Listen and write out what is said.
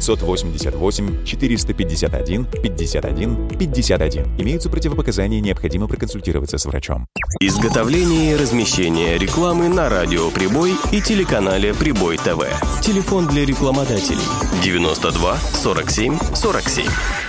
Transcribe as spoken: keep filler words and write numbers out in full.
девятьсот восемьдесят восемь четыреста пятьдесят один пятьдесят один пятьдесят один. Имеются противопоказания, необходимо проконсультироваться с врачом. Изготовление и размещение рекламы на радио «Прибой» и телеканале «Прибой ТВ». Телефон для рекламодателей девяносто два сорок семь сорок семь.